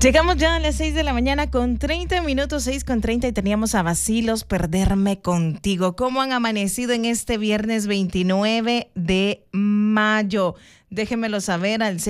Llegamos ya a las 6 de la mañana con 30 minutos, 6:30, y teníamos a Vacilos, Perderme Contigo. ¿Cómo han amanecido en este viernes 29 de mayo? Déjenmelo saber al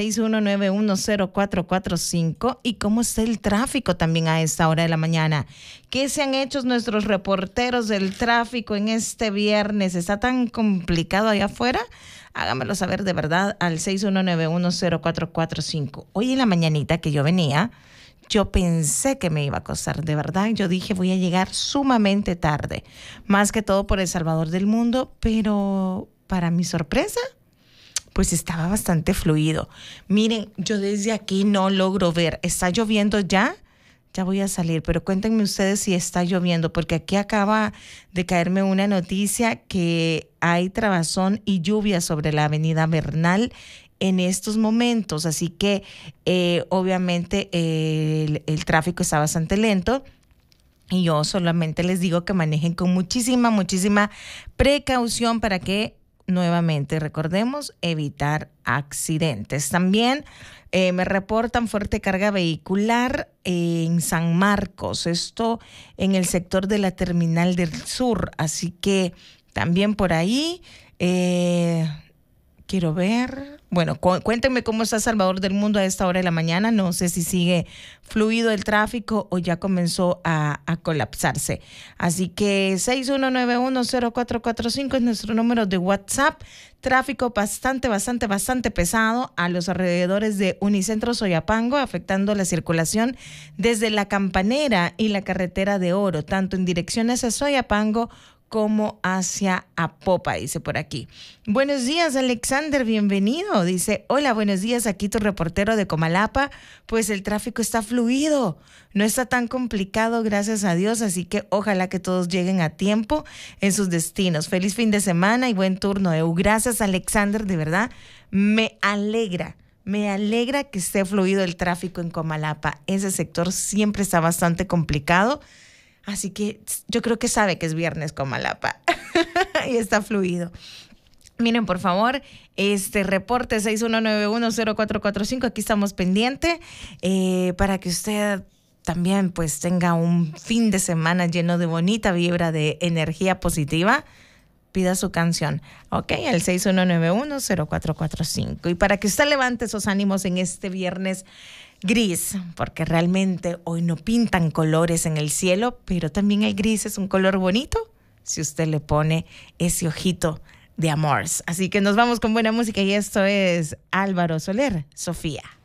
61910445. ¿Y cómo está el tráfico también a esta hora de la mañana? ¿Qué se han hecho nuestros reporteros del tráfico en este viernes? ¿Está tan complicado allá afuera? Hágamelo saber de verdad al 61910445. Hoy en la mañanita que yo venía, yo pensé que me iba a costar, de verdad. Yo dije, voy a llegar sumamente tarde, más que todo por El Salvador del Mundo, pero para mi sorpresa, pues estaba bastante fluido. Miren, yo desde aquí no logro ver. ¿Está lloviendo ya? Ya voy a salir, pero cuéntenme ustedes si está lloviendo, porque aquí acaba de caerme una noticia que hay trabazón y lluvia sobre la avenida Bernal en estos momentos, así que obviamente el tráfico está bastante lento. Y yo solamente les digo que manejen con muchísima precaución para que, nuevamente, recordemos, evitar accidentes. También me reportan fuerte carga vehicular en San Marcos, esto en el sector de la Terminal del Sur, así que también por ahí quiero ver. Bueno, cuéntenme cómo está Salvador del Mundo a esta hora de la mañana. No sé si sigue fluido el tráfico o ya comenzó a colapsarse. Así que 61910445 es nuestro número de WhatsApp. Tráfico bastante pesado a los alrededores de Unicentro Soyapango, afectando la circulación desde La Campanera y la carretera de Oro, tanto en direcciones a Soyapango como hacia Apopa, dice por aquí. Buenos días, Alexander, bienvenido. Dice, hola, buenos días, aquí tu reportero de Comalapa. Pues el tráfico está fluido, no está tan complicado, gracias a Dios, así que ojalá que todos lleguen a tiempo en sus destinos. Feliz fin de semana y buen turno, Eu. Gracias, Alexander, de verdad, me alegra que esté fluido el tráfico en Comalapa. Ese sector siempre está bastante complicado. Así que yo creo que sabe que es viernes Comalapa y está fluido. Miren, por favor, reporte 61910445, aquí estamos pendientes para que usted también pues tenga un fin de semana lleno de bonita vibra, de energía positiva. Pida su canción, ok, al 61910445. Y para que usted levante esos ánimos en este viernes gris, porque realmente hoy no pintan colores en el cielo, pero también el gris es un color bonito si usted le pone ese ojito de amor. Así que nos vamos con buena música y esto es Álvaro Soler, Sofía.